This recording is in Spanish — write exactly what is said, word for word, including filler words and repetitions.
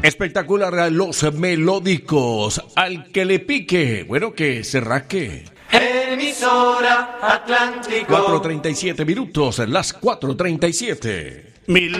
Espectacular los melódicos. Al que le pique, bueno, que se raque. Emisora Atlántico. cuatro treinta y siete minutos, las cuatro treinta y siete. Mil